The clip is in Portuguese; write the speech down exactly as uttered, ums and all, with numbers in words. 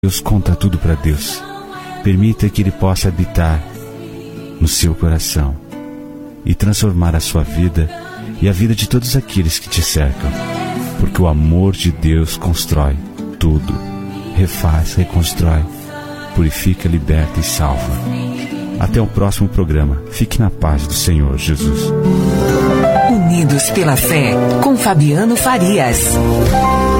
Deus, conta tudo para Deus. Permita que Ele possa habitar no seu coração e transformar a sua vida e a vida de todos aqueles que te cercam, porque o amor de Deus constrói tudo, refaz, reconstrói, purifica, liberta e salva. Até o próximo programa. Fique na paz do Senhor Jesus. Unidos pela fé, com Fabiano Farias.